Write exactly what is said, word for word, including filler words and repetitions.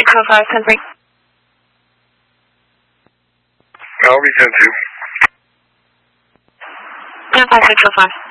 eight two five, ten three. I'll be ten two. ten five six oh five.